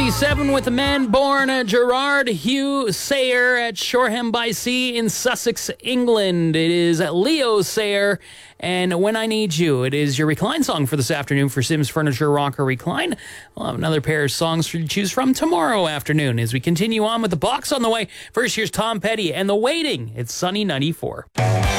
97 with the man born Gerard Hugh Sayer at Shoreham by Sea in Sussex, England. It is Leo Sayer and When I Need You. It is your Recline song for this afternoon for Sims Furniture Rocker Recline. We'll have another pair of songs for you to choose from tomorrow afternoon as we continue on with the box on the way. First, here's Tom Petty and The Waiting. It's Sunny 94.